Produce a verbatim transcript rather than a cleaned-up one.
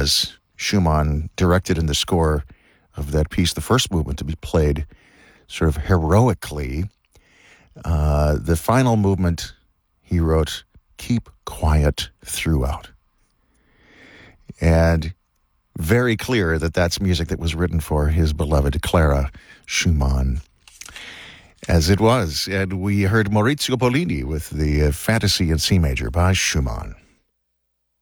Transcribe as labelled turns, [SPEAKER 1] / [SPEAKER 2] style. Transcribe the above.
[SPEAKER 1] as Schumann directed in the score of that piece, the first movement to be played sort of heroically. Uh, the final movement, he wrote, "Keep quiet throughout." And very clear that that's music that was written for his beloved Clara Schumann, as it was. And we heard Maurizio Pollini with the uh, Fantasy in C Major by Schumann.